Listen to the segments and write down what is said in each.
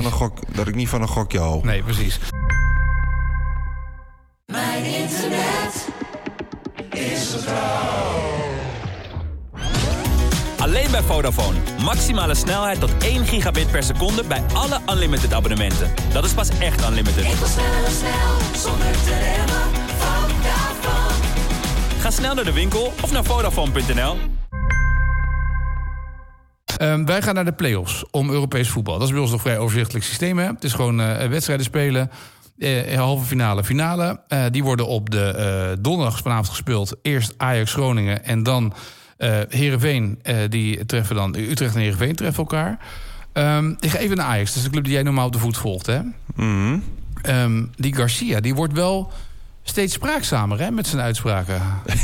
van een gokje hou. Nee, precies. Mijn internet is vertrouwd. Alleen bij Vodafone. Maximale snelheid tot 1 gigabit per seconde bij alle unlimited abonnementen. Dat is pas echt unlimited. Ik wil snel, zonder te remmen. Vodafone. Ga snel naar de winkel of naar Vodafone.nl. Wij gaan naar de play-offs om Europees voetbal. Dat is bij ons nog vrij overzichtelijk systeem. Hè? Het is gewoon wedstrijden spelen. Halve finale. Die worden op de donderdag vanavond gespeeld. Eerst Ajax-Groningen en dan Heerenveen. Die treffen dan Utrecht en Heerenveen treffen elkaar. Ik ga even naar Ajax. Dat is de club die jij normaal op de voet volgt. Hè? Mm-hmm. Die Garcia, die wordt wel steeds spraakzamer, hè, met zijn uitspraken.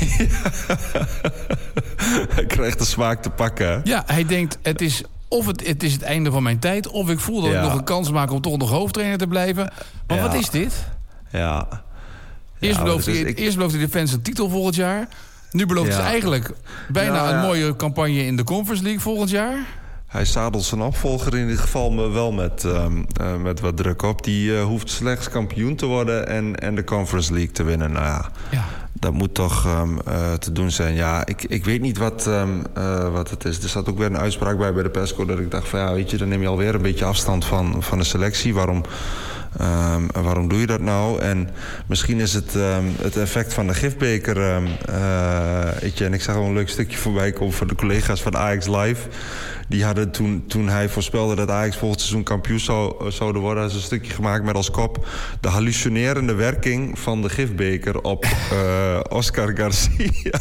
Hij krijgt de smaak te pakken, hè? Ja, hij denkt, het is het einde van mijn tijd, of ik voel dat ik nog een kans maak om toch nog hoofdtrainer te blijven. Maar wat is dit? Ja. Eerst belooft hij de fans een titel volgend jaar. Nu belooft hij eigenlijk bijna een mooie campagne in de Conference League volgend jaar. Hij zadelt zijn opvolger in ieder geval wel met wat druk op. Die hoeft slechts kampioen te worden en de Conference League te winnen. Nou ja. Dat moet toch te doen zijn. Ja, ik weet niet wat het is. Er zat ook weer een uitspraak bij de persco dat ik dacht van ja, weet je, dan neem je alweer een beetje afstand van de selectie. Waarom doe je dat nou? En misschien is het effect van de gifbeker. En ik zag al een leuk stukje voorbij komen van de collega's van Ajax Live. Die hadden toen hij voorspelde dat Ajax volgend seizoen kampioen zouden worden, hadden ze een stukje gemaakt met als kop de hallucinerende werking van de gifbeker op Oscar Garcia.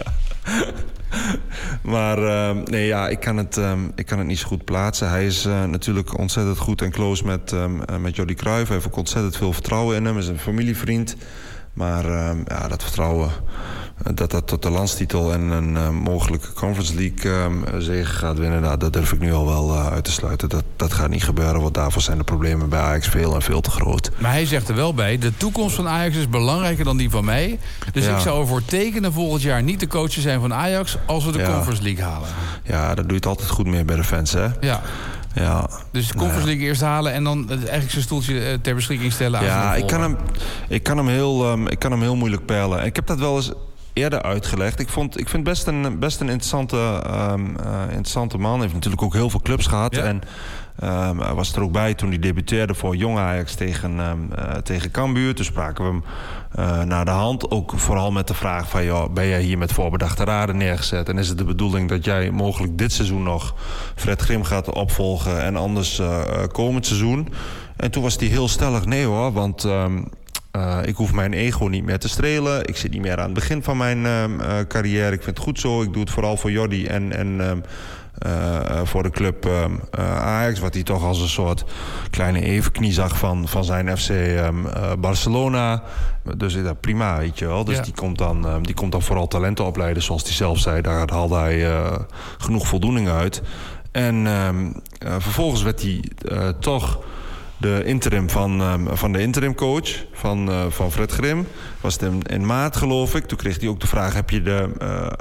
Maar ik kan het niet zo goed plaatsen. Hij is natuurlijk ontzettend goed en close met Jordi Cruijff. Hij heeft ook ontzettend veel vertrouwen in hem. Hij is een familievriend. Maar dat vertrouwen, dat tot de landstitel en een mogelijke Conference League zege gaat winnen, dat durf ik nu al wel uit te sluiten. Dat gaat niet gebeuren, want daarvoor zijn de problemen bij Ajax veel en veel te groot. Maar hij zegt er wel bij, de toekomst van Ajax is belangrijker dan die van mij. Dus ik zou ervoor tekenen volgend jaar niet de coach zijn van Ajax als we de Conference League halen. Ja, dat doe je het altijd goed mee bij de fans, hè? Ja. Ja. Dus de Conference League eerst halen en dan eigenlijk zijn stoeltje ter beschikking stellen aan zijn volger. Ik kan hem heel moeilijk peilen. En ik heb dat wel eens eerder uitgelegd. Ik vind best een interessante man. Hij heeft natuurlijk ook heel veel clubs gehad. Ja. En hij was er ook bij toen hij debuteerde voor Jong Ajax tegen Cambuur. Toen spraken we hem naar de hand. Ook vooral met de vraag van, joh, ben jij hier met voorbedachte raden neergezet? En is het de bedoeling dat jij mogelijk dit seizoen nog Fred Grim gaat opvolgen en anders komend seizoen? En toen was hij heel stellig, nee hoor, want ik hoef mijn ego niet meer te strelen. Ik zit niet meer aan het begin van mijn carrière. Ik vind het goed zo. Ik doe het vooral voor Jordi en voor de club Ajax, wat hij toch als een soort kleine evenknie zag van zijn FC Barcelona. Dus prima, weet je wel. Dus die komt dan vooral talenten opleiden, zoals hij zelf zei. Daar haalde hij genoeg voldoening uit. En vervolgens werd hij toch de interim van de interimcoach van Fred Grim. Was het in maart, geloof ik. Toen kreeg hij ook de vraag, heb je de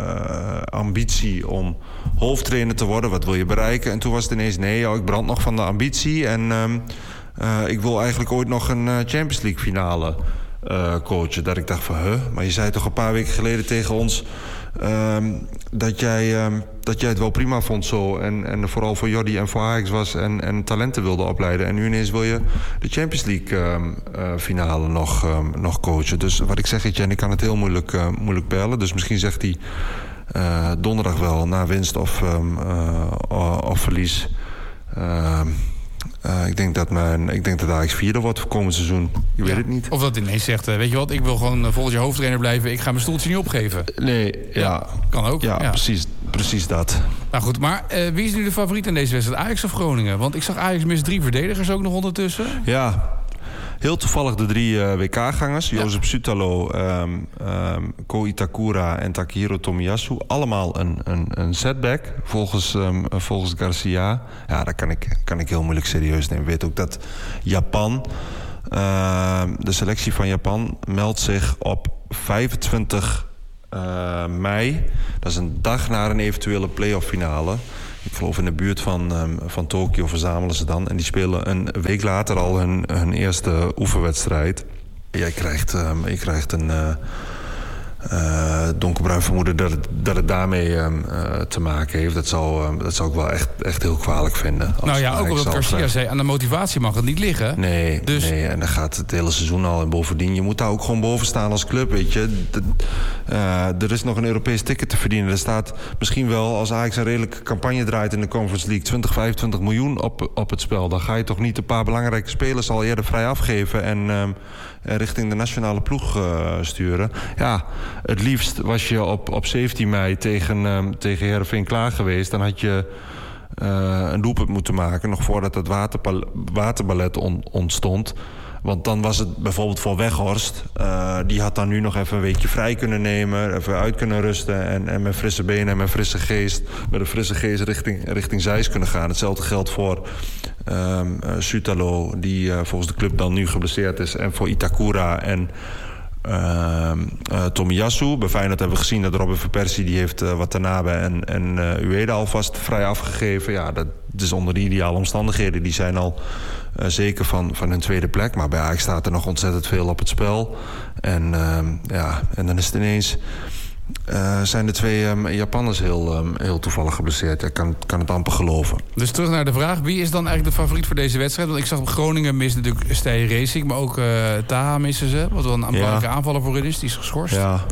ambitie om hoofdtrainer te worden? Wat wil je bereiken? En toen was het ineens, nee, ik brand nog van de ambitie. En ik wil eigenlijk ooit nog een Champions League finale coachen. Dat ik dacht van, maar je zei toch een paar weken geleden tegen ons dat jij het wel prima vond zo. En vooral voor Jordi en voor Ajax was en talenten wilde opleiden. En nu ineens wil je de Champions League finale nog coachen. Dus wat ik zeg, Etienne, ik kan het heel moeilijk peilen. Dus misschien zegt hij donderdag wel, na winst of verlies. Ik denk dat Ajax vierde wordt voor komend seizoen. Ik weet het niet. Of dat ineens zegt, weet je wat, ik wil gewoon volgend jaar hoofdtrainer blijven. Ik ga mijn stoeltje niet opgeven. Nee, ja. Kan ook. Ja. Precies dat. Nou goed, maar wie is nu de favoriet in deze wedstrijd? Ajax of Groningen? Want ik zag Ajax mis 3 verdedigers ook nog ondertussen. Ja. Heel toevallig de 3 WK-gangers. Josep Sutalo, Ko Itakura en Takehiro Tomiyasu. Allemaal een setback, volgens Garcia. Ja, dat kan ik heel moeilijk serieus nemen. Ik weet ook dat Japan, de selectie van Japan, meldt zich op 25 mei. Dat is een dag na een eventuele play-off finale. ik geloof in de buurt van Tokio verzamelen ze dan. En die spelen een week later al hun eerste oefenwedstrijd. Je krijgt een donkerbruin vermoeden dat het daarmee te maken heeft. Dat zou ik wel echt heel kwalijk vinden. Nou ja, ook omdat Garcia zei, aan de motivatie mag het niet liggen. Nee, en dan gaat het hele seizoen al. En bovendien, je moet daar ook gewoon boven staan als club, weet je. Er is nog een Europees ticket te verdienen. Er staat misschien wel, als Ajax een redelijke campagne draait in de Conference League, 20, 25 miljoen op het spel. Dan ga je toch niet een paar belangrijke spelers al eerder vrij afgeven en richting de nationale ploeg sturen. Ja, het liefst was je op 17 mei tegen Heerenveen klaar geweest. Dan had je een doelpunt moeten maken, nog voordat het waterballet ontstond. Want dan was het bijvoorbeeld voor Weghorst. Die had dan nu nog even een weekje vrij kunnen nemen, even uit kunnen rusten en met frisse benen en met frisse geest, met een frisse geest richting Zeist kunnen gaan. Hetzelfde geldt voor Sutalo, die volgens de club dan nu geblesseerd is, en voor Itakura en Tomiyasu. Bij Feyenoord hebben we gezien dat Robin van Persie, die heeft Watanabe en Ueda alvast vrij afgegeven. Ja, dat is onder die ideale omstandigheden. Die zijn al zeker van hun tweede plek. Maar bij Ajax staat er nog ontzettend veel op het spel. En dan is het ineens zijn de twee Japanners heel toevallig geblesseerd. Ik kan het amper geloven. Dus terug naar de vraag, wie is dan eigenlijk de favoriet voor deze wedstrijd? Want ik zag Groningen mist natuurlijk Steyr Racing, maar ook Taha missen ze. Wat wel een belangrijke aanvaller voor hun is, die is geschorst. Ja.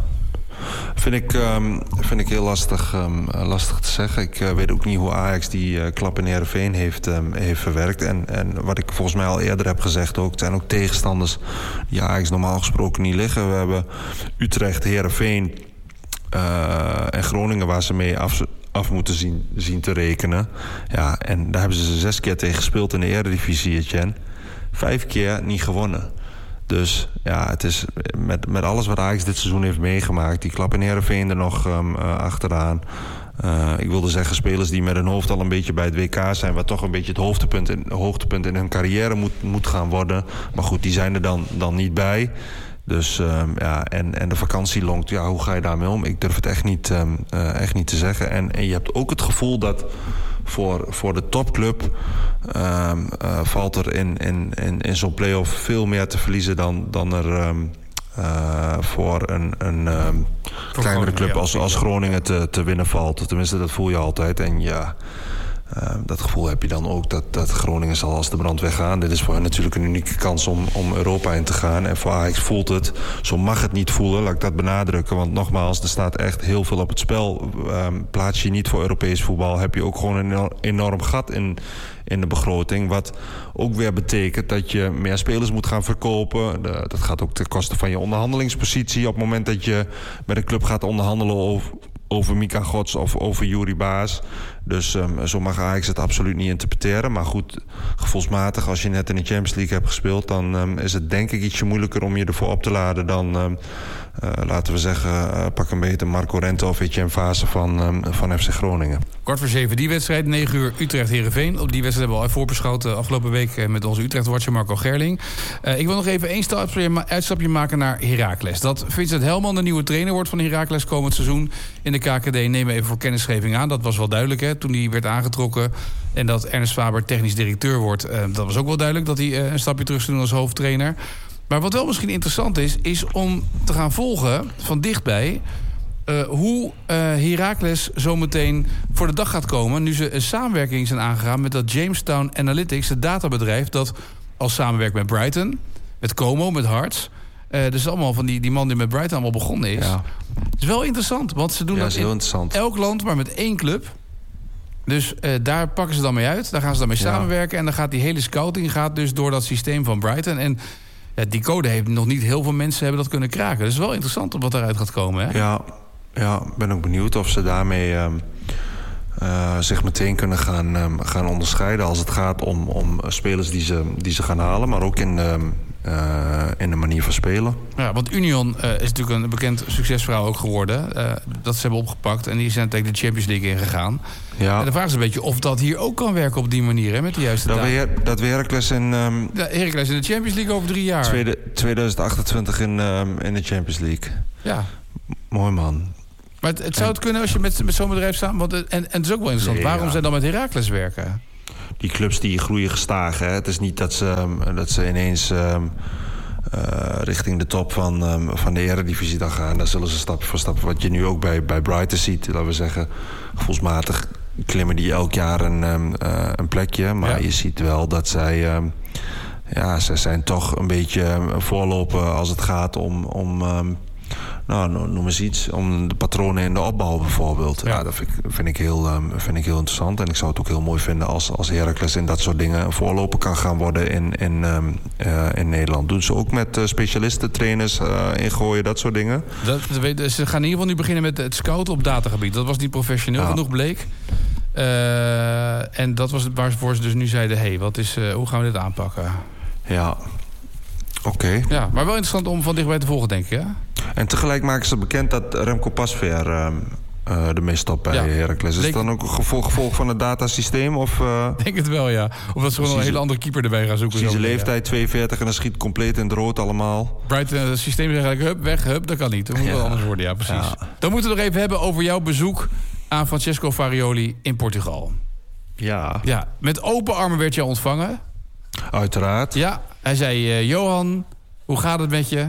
Vind ik heel lastig te zeggen. Ik weet ook niet hoe Ajax die klap in Heerenveen heeft verwerkt. En wat ik volgens mij al eerder heb gezegd ook, het zijn ook tegenstanders die Ajax normaal gesproken niet liggen. We hebben Utrecht, Heerenveen en Groningen waar ze mee af moeten zien te rekenen. Ja, en daar hebben ze 6 keer tegen gespeeld in de Eredivisie, Etienne. 5 keer niet gewonnen. Dus ja, het is met alles wat Ajax dit seizoen heeft meegemaakt, die klap in Heerenveen er nog achteraan. Ik wilde zeggen, spelers die met hun hoofd al een beetje bij het WK zijn, wat toch een beetje het hoogtepunt in hun carrière moet gaan worden. Maar goed, die zijn er dan niet bij. Dus en de vakantie longt, ja, hoe ga je daarmee om? Ik durf het echt niet te zeggen. En je hebt ook het gevoel dat voor de topclub valt er in zo'n play-off veel meer te verliezen dan er voor een kleinere club als Groningen te winnen valt. Tenminste, dat voel je altijd. En ja, dat gevoel heb je dan ook dat Groningen zal als de brand weggaan. Dit is voor hen natuurlijk een unieke kans om Europa in te gaan. En voor Ajax voelt het, zo mag het niet voelen, laat ik dat benadrukken. Want nogmaals, er staat echt heel veel op het spel. Plaats je niet voor Europees voetbal, heb je ook gewoon een enorm gat in de begroting. Wat ook weer betekent dat je meer spelers moet gaan verkopen. Dat gaat ook ten koste van je onderhandelingspositie. Op het moment dat je met een club gaat onderhandelen over Mika Gods of over Yuri Baas. Dus zo mag Ajax het absoluut niet interpreteren. Maar goed, gevoelsmatig, als je net in de Champions League hebt gespeeld, dan is het denk ik ietsje moeilijker om je ervoor op te laden dan, laten we zeggen, pak een beter Marco Rente of Etienne Fase van FC Groningen. 6:15 die wedstrijd, 9 uur Utrecht-Heerenveen. Op die wedstrijd hebben we al voorbeschouwd afgelopen week met onze Utrecht-watcher Marco Gerling. Ik wil nog even één uitstapje maken naar Heracles. Dat Vincent Helman de nieuwe trainer wordt van Heracles komend seizoen in de KKD nemen we even voor kennisgeving aan. Dat was wel duidelijk, hè, toen hij werd aangetrokken. En dat Ernest Faber technisch directeur wordt. Dat was ook wel duidelijk dat hij een stapje terug zou doen als hoofdtrainer. Maar wat wel misschien interessant is om te gaan volgen van dichtbij hoe Heracles zometeen voor de dag gaat komen, nu ze een samenwerking zijn aangegaan met dat Jamestown Analytics, het databedrijf dat al samenwerkt met Brighton, met Como, met Hearts. Dus allemaal van die man die met Brighton allemaal begonnen is. Ja. Het is wel interessant, want ze doen dat in elk land, maar met één club. Dus daar pakken ze dan mee uit. Daar gaan ze dan mee samenwerken. En dan gaat die hele scouting dus door dat systeem van Brighton. En die code heeft nog niet heel veel mensen hebben dat kunnen kraken. Dus het is wel interessant op wat eruit gaat komen. Hè? Ja, ik ben ook benieuwd of ze daarmee zich meteen kunnen gaan onderscheiden als het gaat om spelers die ze gaan halen. Maar ook in de manier van spelen. Ja, want Union is natuurlijk een bekend succesverhaal ook geworden. Dat ze hebben opgepakt en die zijn tegen de Champions League ingegaan. Ja. En de vraag is een beetje of dat hier ook kan werken op die manier, hè, met de juiste data. Dat we Heracles in Heracles in de Champions League over 3 jaar. 2028 in de Champions League. Ja. Mooi man. Maar het zou het kunnen als je met zo'n bedrijf staat. Want en het is ook wel interessant. Nee, Waarom zij dan met Heracles werken? Die clubs die groeien gestaag. Hè. Het is niet dat ze ineens richting de top van de Eredivisie dan gaan. Daar zullen ze stap voor stap. Wat je nu ook bij Brighton ziet, laten we zeggen, gevoelsmatig klimmen die elk jaar een plekje. Maar je ziet wel dat zij zijn toch een beetje voorlopen als het gaat om noem eens iets, om de patronen in de opbouw bijvoorbeeld. Ja, dat vind ik heel interessant. En ik zou het ook heel mooi vinden als Heracles in dat soort dingen een voorloper kan gaan worden in Nederland. Doen ze ook met specialistentrainers ingooien, dat soort dingen? Ze gaan in ieder geval nu beginnen met het scouten op datagebied. Dat was niet professioneel genoeg, bleek. En dat was waarvoor ze dus nu zeiden, hoe gaan we dit aanpakken? Ja. Oké. Ja, maar wel interessant om van dichtbij te volgen, denk ik, hè? En tegelijk maken ze bekend dat Remco Pasveer ermee stopt bij Heracles. Is het dan ook een gevolg van het datasysteem? Of, Ik denk het wel, ja. Of dat ze gewoon een hele andere keeper erbij gaan zoeken. Precies, leeftijd 42 en dan schiet compleet in het rood allemaal. Brighton, het systeem zegt eigenlijk, weg, dat kan niet. Dat moet wel anders worden, ja, precies. Ja. Dan moeten we nog even hebben over jouw bezoek aan Francesco Farioli in Portugal. Ja. Ja, met open armen werd jij ontvangen. Uiteraard. Ja, hij zei, Johan, hoe gaat het met je?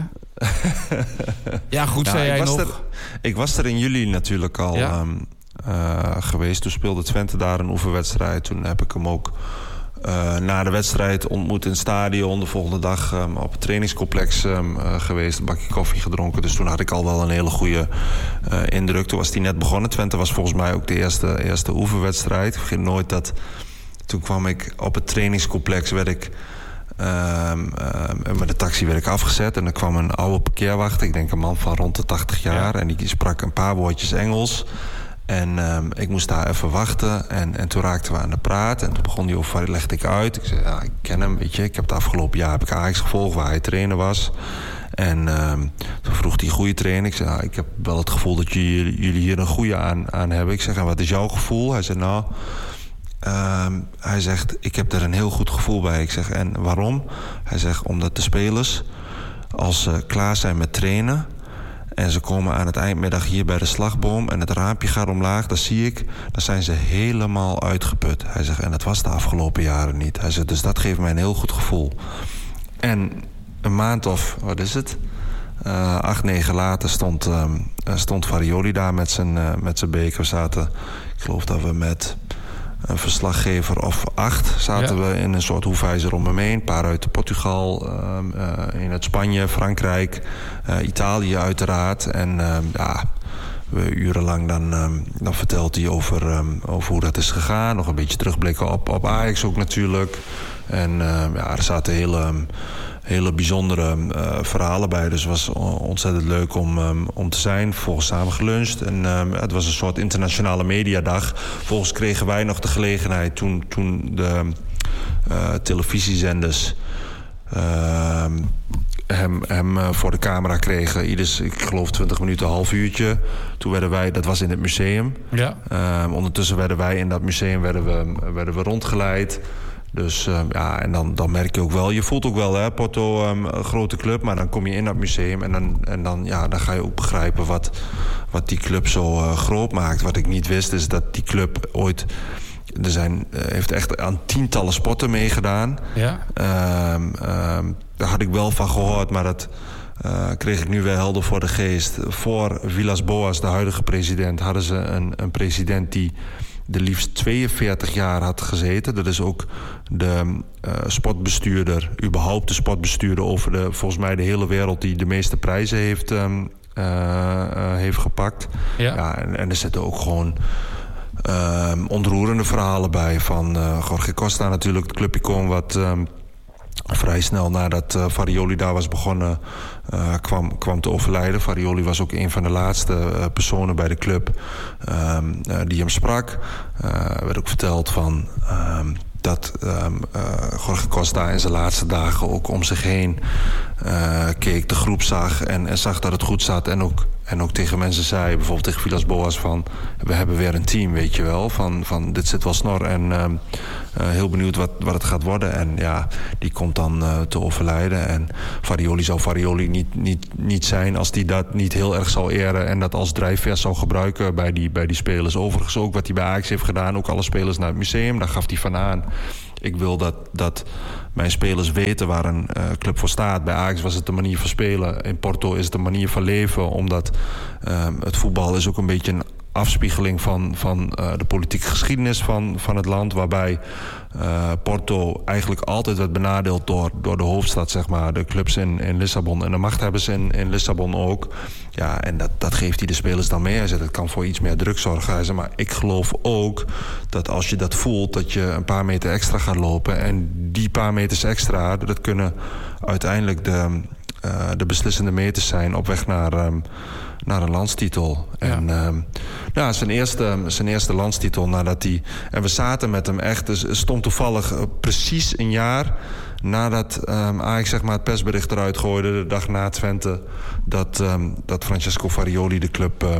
Ja, goed, zei jij nog. Ik was er in juli natuurlijk al geweest. Toen speelde Twente daar een oefenwedstrijd. Toen heb ik hem ook na de wedstrijd ontmoet in het stadion. De volgende dag op het trainingscomplex geweest. Een bakje koffie gedronken. Dus toen had ik al wel een hele goede indruk. Toen was hij net begonnen. Twente was volgens mij ook de eerste oefenwedstrijd. Ik vergeet nooit dat... Toen kwam ik op het trainingscomplex, werd ik met de taxi werd ik afgezet. En er kwam een oude parkeerwachter, ik denk een man van rond de 80 jaar. Ja. En die sprak een paar woordjes Engels. En ik moest daar even wachten. En toen raakten we aan de praat. En toen begon hij over, legde ik uit. Ik zei, ik ken hem, weet je. Ik heb het afgelopen jaar heb ik Ajax gevolgd, waar hij trainer was. En toen vroeg hij goede trainer. Ik zei, ik heb wel het gevoel dat jullie hier een goede aan hebben. Ik zeg, en wat is jouw gevoel? Hij zei, hij zegt, ik heb er een heel goed gevoel bij. Ik zeg, en waarom? Hij zegt, omdat de spelers, als ze klaar zijn met trainen... en ze komen aan het eindmiddag hier bij de slagboom... en het raampje gaat omlaag, dat zie ik... dan zijn ze helemaal uitgeput. Hij zegt, en dat was de afgelopen jaren niet. Hij zegt, dus dat geeft mij een heel goed gevoel. En een maand of, wat is het? 8, 9 later stond Farioli daar met zijn beker. Ik geloof dat we met... een verslaggever of 8 zaten we in een soort hoefijzer om hem heen. Een paar uit Portugal, in het Spanje, Frankrijk, Italië uiteraard. En we urenlang dan vertelt hij over hoe dat is gegaan. Nog een beetje terugblikken op Ajax ook natuurlijk. En er zaten hele bijzondere verhalen bij. Dus het was ontzettend leuk om te zijn. Vervolgens samen geluncht. En het was een soort internationale mediadag. Vervolgens kregen wij nog de gelegenheid... toen de televisiezenders hem voor de camera kregen. Ieders, ik geloof 20 minuten, een half uurtje. Toen werden wij, dat was in het museum. Ja. Ondertussen werden wij in dat museum werden we rondgeleid... Dus en dan merk je ook wel, je voelt ook wel, hè, Porto, een grote club, maar dan kom je in dat museum en dan ga je ook begrijpen wat die club zo groot maakt. Wat ik niet wist is dat die club ooit, heeft echt aan tientallen sporten meegedaan. Ja. Daar had ik wel van gehoord, maar dat kreeg ik nu weer helder voor de geest. Voor Villas-Boas, de huidige president, hadden ze een president die de liefst 42 jaar had gezeten. Dat is ook de sportbestuurder, überhaupt de sportbestuurder over volgens mij de hele wereld die de meeste prijzen heeft gepakt. Ja. En er zitten ook gewoon ontroerende verhalen bij van Jorge Costa natuurlijk, het clubicoon wat vrij snel nadat Farioli daar was begonnen kwam te overlijden. Farioli was ook een van de laatste personen bij de club die hem sprak. Er werd ook verteld van dat Jorge Costa in zijn laatste dagen ook om zich heen keek, de groep zag en zag dat het goed zat en ook En ook tegen mensen zei, bijvoorbeeld tegen Villas Boas van... we hebben weer een team, weet je wel. Van dit zit wel snor en heel benieuwd wat het gaat worden. En ja, die komt dan te overlijden. En Farioli zou Farioli niet zijn als die dat niet heel erg zou eren... en dat als drijfveer zou gebruiken bij die spelers. Overigens ook wat hij bij Ajax heeft gedaan. Ook alle spelers naar het museum, daar gaf hij van aan. Ik wil dat mijn spelers weten waar een club voor staat. Bij Ajax was het de manier van spelen. In Porto is het de manier van leven. Omdat het voetbal is ook een beetje een afspiegeling van de politieke geschiedenis van het land. Waarbij Porto eigenlijk altijd werd benadeeld door de hoofdstad, zeg maar. De clubs in Lissabon. En de machthebbers in Lissabon ook. Ja, en dat geeft hij de spelers dan mee. Hij zegt, het kan voor iets meer druk zorgen. Hij zegt, maar ik geloof ook dat als je dat voelt... dat je een paar meter extra gaat lopen. En die paar meters extra, dat kunnen uiteindelijk de beslissende meters zijn... op weg naar een landstitel. Ja. En zijn eerste landstitel nadat hij... En we zaten met hem echt, dus stond toevallig precies een jaar... nadat Ajax zeg maar het persbericht eruit gooide... de dag na Twente, dat Francesco Farioli de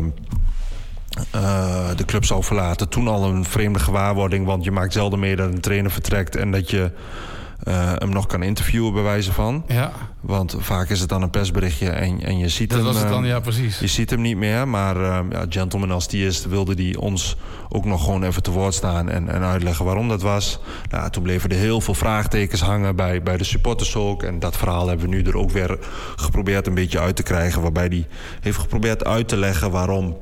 club zou verlaten. Toen al een vreemde gewaarwording... want je maakt zelden mee dat een trainer vertrekt... en dat je hem nog kan interviewen bij wijze van. Ja. Want vaak is het dan een persberichtje en je ziet hem... Dat was het dan, ja, precies. Je ziet hem niet meer, maar gentleman als die is... wilde die ons ook nog gewoon even te woord staan en uitleggen waarom dat was. Nou, toen bleven er heel veel vraagtekens hangen bij de supporters ook. En dat verhaal hebben we nu er ook weer geprobeerd een beetje uit te krijgen... waarbij hij heeft geprobeerd uit te leggen waarom...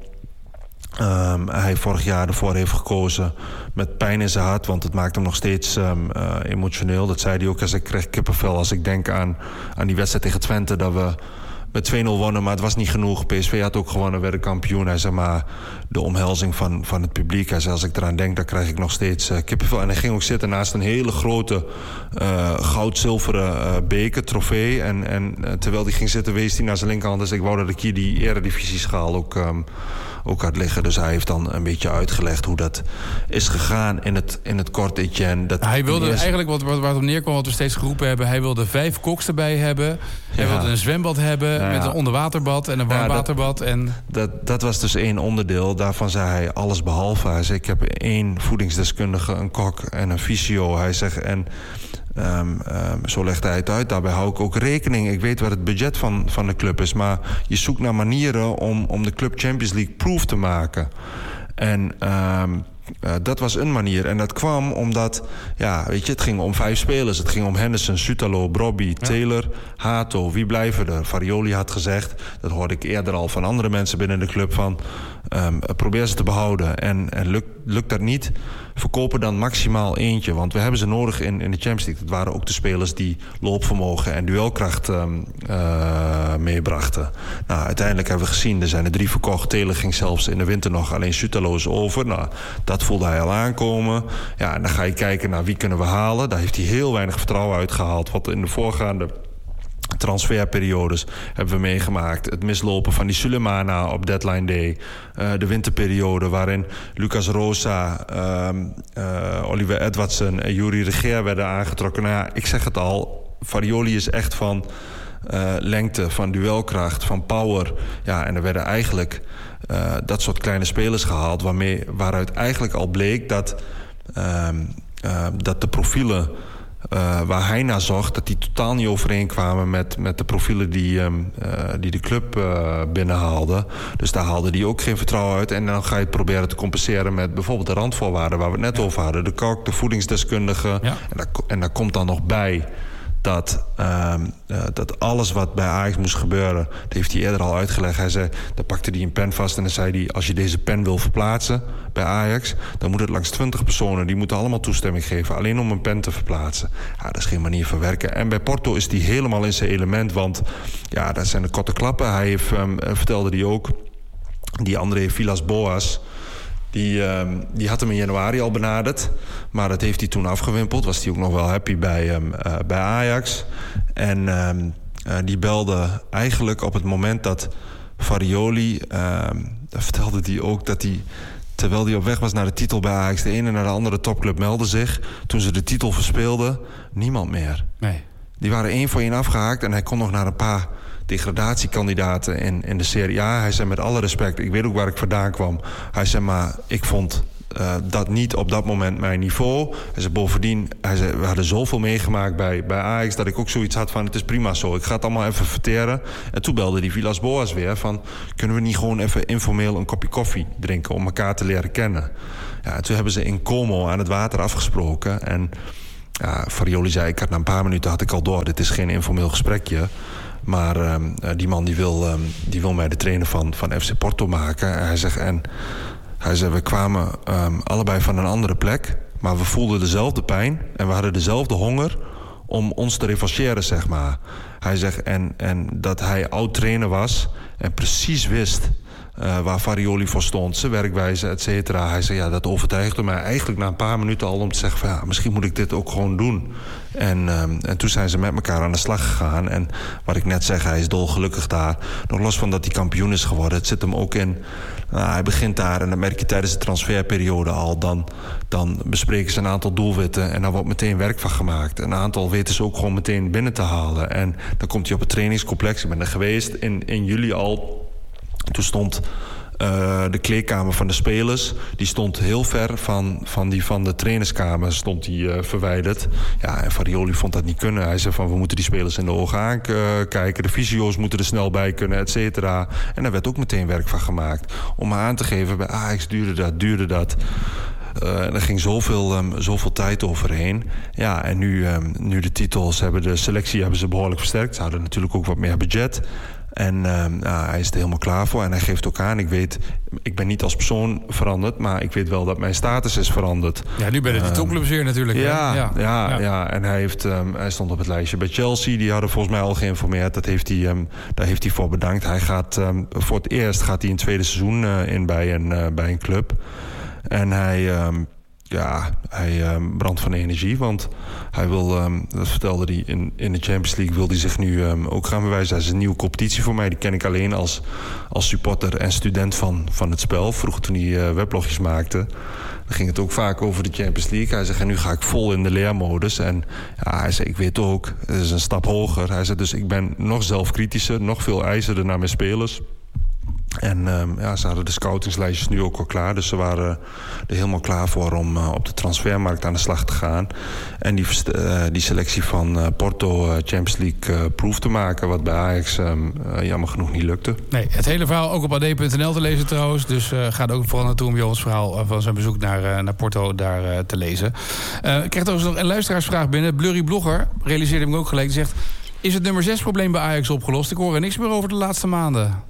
hij vorig jaar ervoor heeft gekozen met pijn in zijn hart... want het maakt hem nog steeds emotioneel. Dat zei hij ook, ik krijg kippenvel als ik denk aan die wedstrijd tegen Twente... dat we met 2-0 wonnen, maar het was niet genoeg. PSV had ook gewonnen, werden kampioen. Hij zei, maar de omhelzing van het publiek... hij zei, als ik eraan denk, dan krijg ik nog steeds kippenvel. En hij ging ook zitten naast een hele grote goud-zilveren beker, trofee. En terwijl hij ging zitten, wees hij naar zijn linkerhand. Dus ik wou dat ik hier die eredivisieschaal ook had liggen. Dus hij heeft dan een beetje uitgelegd hoe dat is gegaan in het kort, Etienne. Hij wilde eigenlijk, wat het op neerkwam, wat we steeds geroepen hebben... hij wilde 5 koks erbij hebben. Hij wilde een zwembad hebben met een onderwaterbad en een warmwaterbad. Dat was dus 1 onderdeel. Daarvan zei hij alles behalve. Hij zei, ik heb 1 voedingsdeskundige, een kok en een fysio. Hij zegt, en zo legde hij het uit. Daarbij hou ik ook rekening. Ik weet wat het budget van de club is. Maar je zoekt naar manieren om de Club Champions League proof te maken. En dat was een manier. En dat kwam omdat, ja, weet je, het ging om 5 spelers. Het ging om Henderson, Sutalo, Brobby, Taylor, Hato. Wie blijven er? Farioli had gezegd, dat hoorde ik eerder al van andere mensen binnen de club, van probeer ze te behouden. En lukt dat niet, verkopen dan maximaal eentje. Want we hebben ze nodig in de Champions League. Dat waren ook de spelers die loopvermogen en duelkracht meebrachten. Nou, uiteindelijk hebben we gezien, er zijn er 3 verkocht. Taylor ging zelfs in de winter nog, alleen Sutalo is over. Nou, dat voelde hij al aankomen. Ja, en dan ga je kijken naar wie kunnen we halen. Daar heeft hij heel weinig vertrouwen uitgehaald. Wat in de voorgaande transferperiodes hebben we meegemaakt. Het mislopen van die Sulemana op deadline day. De winterperiode waarin Lucas Rosa, Oliver Edwardsen en Yuri Regeer werden aangetrokken. Nou ja, ik zeg het al, Farioli is echt van lengte, van duelkracht, van power. Ja, en er werden eigenlijk dat soort kleine spelers gehaald, waaruit eigenlijk al bleek dat de profielen waar hij naar zocht, dat die totaal niet overeenkwamen met de profielen die de club binnenhaalde. Dus daar haalde hij ook geen vertrouwen uit. En dan ga je het proberen te compenseren met bijvoorbeeld de randvoorwaarden waar we het net over hadden. De kok, de voedingsdeskundige. Ja. En daar komt dan nog bij dat alles wat bij Ajax moest gebeuren, dat heeft hij eerder al uitgelegd. Hij zei, dan pakte hij een pen vast en dan zei hij, als je deze pen wil verplaatsen bij Ajax, dan moet het langs 20 personen. Die moeten allemaal toestemming geven, alleen om een pen te verplaatsen. Ja, dat is geen manier van werken. En bij Porto is hij helemaal in zijn element, want ja, dat zijn de korte klappen. Hij heeft, vertelde hij ook, die André Villas Boas, die had hem in januari al benaderd. Maar dat heeft hij toen afgewimpeld. Was hij ook nog wel happy bij Ajax. En die belde eigenlijk op het moment dat Farioli, vertelde hij ook dat hij, terwijl hij op weg was naar de titel bij Ajax, de ene naar de andere topclub meldde zich. Toen ze de titel verspeelden, niemand meer. Nee. Die waren 1 voor 1 afgehaakt en hij kon nog naar een paar degradatiekandidaten in de Serie A. Hij zei met alle respect, ik weet ook waar ik vandaan kwam. Hij zei maar, ik vond dat niet op dat moment mijn niveau. Hij zei bovendien, we hadden zoveel meegemaakt bij Ajax dat ik ook zoiets had van, het is prima zo, ik ga het allemaal even verteren. En toen belde die Villas-Boas weer van, kunnen we niet gewoon even informeel een kopje koffie drinken om elkaar te leren kennen. Ja, en toen hebben ze in Como aan het water afgesproken en ja, Farioli zei, ik had na een paar minuten had ik al door, dit is geen informeel gesprekje. Maar die man die wil mij de trainer van FC Porto maken. En hij zegt, we kwamen allebei van een andere plek, maar we voelden dezelfde pijn en we hadden dezelfde honger om ons te revancheren, zeg maar. Hij zegt, en dat hij oud-trainer was en precies wist waar Farioli voor stond, zijn werkwijze, et cetera. Hij zei, ja, dat overtuigde mij eigenlijk na een paar minuten al om te zeggen van, ja, misschien moet ik dit ook gewoon doen. En toen zijn ze met elkaar aan de slag gegaan. En wat ik net zeg, hij is dolgelukkig daar. Nog los van dat hij kampioen is geworden. Het zit hem ook in. Hij begint daar en dan merk je tijdens de transferperiode al. Dan bespreken ze een aantal doelwitten en dan wordt meteen werk van gemaakt. Een aantal weten ze ook gewoon meteen binnen te halen. En dan komt hij op het trainingscomplex. Ik ben er geweest in juli al. Toen stond de kleedkamer van de spelers, die stond heel ver van de trainerskamer stond die verwijderd. Ja, en Farioli vond dat niet kunnen. Hij zei van, we moeten die spelers in de ogen aankijken. De fysio's moeten er snel bij kunnen, et cetera. En daar werd ook meteen werk van gemaakt. Om maar aan te geven, bij Ajax duurde dat. Er ging zoveel tijd overheen. Ja, en nu de titels, de selectie hebben ze behoorlijk versterkt. Ze hadden natuurlijk ook wat meer budget. En hij is er helemaal klaar voor. En hij geeft ook aan, ik ben niet als persoon veranderd, maar ik weet wel dat mijn status is veranderd. Ja, nu ben je de topclubs weer natuurlijk. Ja. En hij stond op het lijstje bij Chelsea. Die hadden volgens mij al geïnformeerd. Daar heeft hij voor bedankt. Hij gaat voor het eerst een tweede seizoen in bij een club. En hij brandt van energie, want hij wil, dat vertelde hij in de Champions League, wil hij zich nu ook gaan bewijzen. Dat is een nieuwe competitie voor mij. Die ken ik alleen als supporter en student van het spel. Vroeger toen hij weblogjes maakte, dan ging het ook vaak over de Champions League. Hij zegt, en nu ga ik vol in de leermodus. En ja, hij zei, ik weet ook, het is een stap hoger. Hij zei, dus ik ben nog zelfkritischer, nog veel eisender naar mijn spelers. En ze hadden de scoutingslijstjes nu ook al klaar. Dus ze waren er helemaal klaar voor om op de transfermarkt aan de slag te gaan. En die selectie van Porto Champions League proof te maken. Wat bij Ajax jammer genoeg niet lukte. Nee, het hele verhaal ook op ad.nl te lezen trouwens. Dus ga er ook vooral naartoe om Johans verhaal van zijn bezoek naar Porto daar te lezen. Ik krijg trouwens nog een luisteraarsvraag binnen. Blurry Blogger realiseerde me ook gelijk. Die zegt, is het nummer 6 probleem bij Ajax opgelost? Ik hoor er niks meer over de laatste maanden.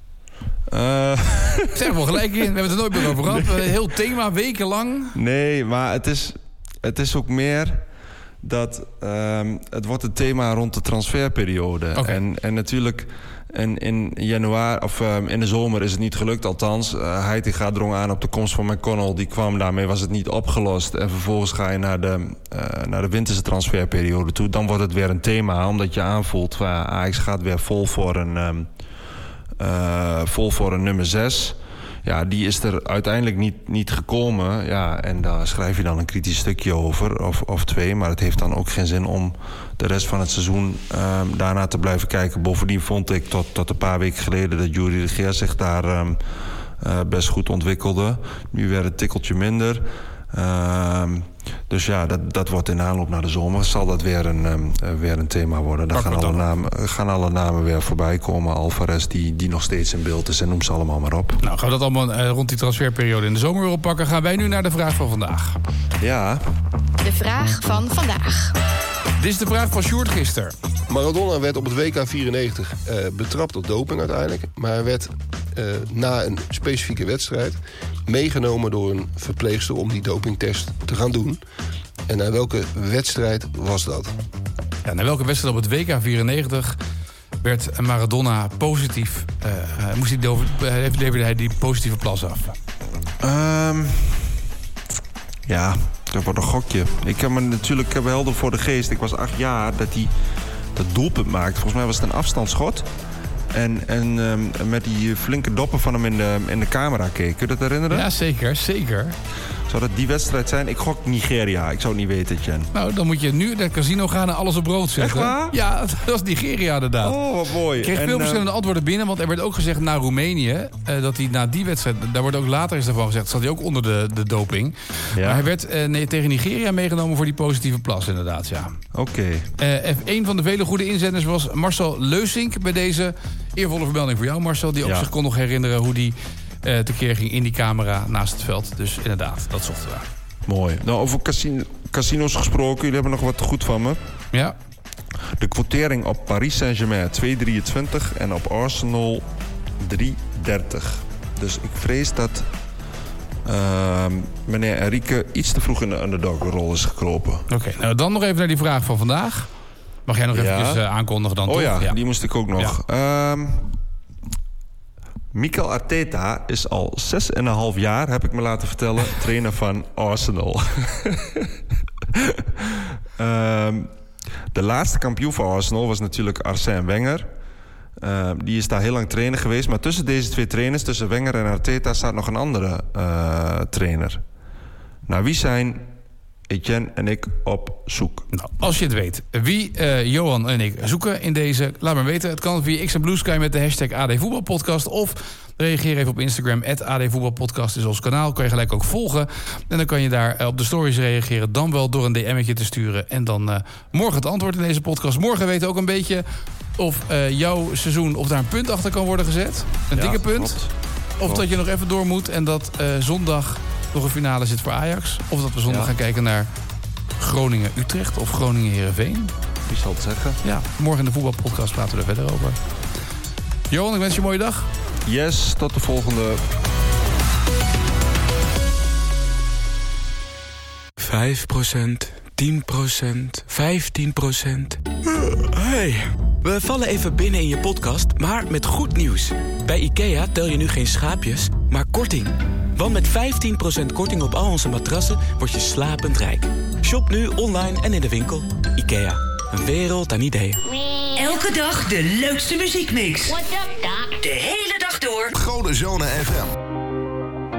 Zeg er wel gelijk in. We hebben het er nooit meer over gehad. Heel thema, wekenlang. Nee, maar het is ook meer dat het wordt een thema rond de transferperiode. Okay. En natuurlijk in januari of in de zomer is het niet gelukt. Althans, Heitinga drong aan op de komst van McConnell. Die kwam, daarmee was het niet opgelost. En vervolgens ga je naar de winterse transferperiode toe. Dan wordt het weer een thema, omdat je aanvoelt, Ajax gaat weer vol voor een nummer 6. Ja, die is er uiteindelijk niet gekomen. Ja, en daar schrijf je dan een kritisch stukje over, of 2. Maar het heeft dan ook geen zin om de rest van het seizoen daarna te blijven kijken. Bovendien vond ik tot een paar weken geleden dat Yuri de Geer zich daar best goed ontwikkelde. Nu weer een tikkeltje minder. Dus ja, dat wordt in aanloop naar de zomer. Zal dat weer een thema worden. Dan gaan alle namen weer voorbij komen. Alvarez, die nog steeds in beeld is. En noem ze allemaal maar op. Nou, gaan we dat allemaal rond die transferperiode in de zomer weer oppakken. Gaan wij nu naar de vraag van vandaag. Ja. De vraag van vandaag. Dit is de vraag van Sjoerd gisteren. Maradona werd op het WK 94 betrapt op doping uiteindelijk. Maar hij werd na een specifieke wedstrijd meegenomen door een verpleegster om die dopingtest te gaan doen. En naar welke wedstrijd was dat? Ja, naar welke wedstrijd op het WK 94 werd Maradona positief? Leverde hij die positieve plas af? Ja, dat wordt een gokje. Ik heb me natuurlijk helder voor de geest. Ik was 8 jaar dat hij dat doelpunt maakte. Volgens mij was het een afstandsschot. En met die flinke doppen van hem in de camera keek. Kun je dat herinneren? Ja, zeker. Zou dat die wedstrijd zijn? Ik gok Nigeria. Ik zou het niet weten, Jen. Nou, dan moet je nu naar het casino gaan en alles op rood zetten. Echt waar? Ja, dat was Nigeria inderdaad. Oh, wat mooi. Ik kreeg veel verschillende antwoorden binnen, want er werd ook gezegd na Roemenië... dat hij na die wedstrijd, daar wordt ook later is daarvan gezegd... zat hij ook onder de doping. Ja. Maar hij werd tegen Nigeria meegenomen voor die positieve plas inderdaad, ja. Oké. Een van de vele goede inzenders was Marcel Leusink... bij deze eervolle vermelding voor jou, Marcel... die ook zich kon nog herinneren hoe die tekeer ging in die camera naast het veld. Dus inderdaad, dat zochten we. Mooi. Nou, over casino's gesproken. Jullie hebben nog wat te goed van me. Ja. De quotering op Paris Saint-Germain 2,23 en op Arsenal 3,30. Dus ik vrees dat meneer Enrique iets te vroeg in de underdog-rol is gekropen. Oké, nou dan nog even naar die vraag van vandaag. Mag jij nog eventjes aankondigen dan? Oh toch? ja, die moest ik ook nog. Ja. Mikel Arteta is al 6,5 jaar, heb ik me laten vertellen, trainer van Arsenal. De laatste kampioen van Arsenal was natuurlijk Arsène Wenger. Die is daar heel lang trainer geweest. Maar tussen deze twee trainers, tussen Wenger en Arteta... staat nog een andere trainer. Nou, wie zijn Etienne en ik op zoek? Nou, als je het weet, wie Johan en ik zoeken in deze... laat maar weten, het kan via X en Blue Sky met de hashtag AD Voetbalpodcast... of reageer even op Instagram, @AD Voetbalpodcast is ons kanaal. Kan je gelijk ook volgen. En dan kan je daar op de stories reageren... dan wel door een DM'tje te sturen. En dan morgen het antwoord in deze podcast. Morgen weten we ook een beetje of jouw seizoen... of daar een punt achter kan worden gezet. Een dikke punt. Klopt. Of dat je nog even door moet en dat zondag... nog een finale zit voor Ajax. Of dat we zondag gaan kijken naar Groningen-Utrecht of Groningen-Heerenveen. Wie zal het zeggen? Ja, morgen in de voetbalpodcast praten we er verder over. Johan, ik wens je een mooie dag. Yes, tot de volgende. 5%, 10%, 15%. Hey, we vallen even binnen in je podcast, maar met goed nieuws. Bij IKEA tel je nu geen schaapjes, maar korting. Want met 15% korting op al onze matrassen word je slapend rijk. Shop nu online en in de winkel. IKEA, een wereld aan ideeën. Elke dag de leukste muziekmix. What's up, Doc? De hele dag door. Gouden Zone FM.